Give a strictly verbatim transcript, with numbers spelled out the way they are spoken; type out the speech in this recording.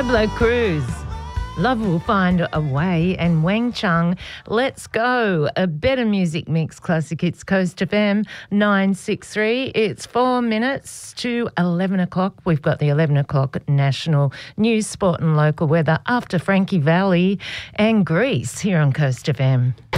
Pablo Cruz. Love Will Find a Way, and Wang Chung, Let's Go, a better music mix, Classic Hits Coast F M nine six three. It's four minutes to eleven o'clock. We've got the eleven o'clock national news, sport and local weather after Frankie Valli and Greece here on Coast F M.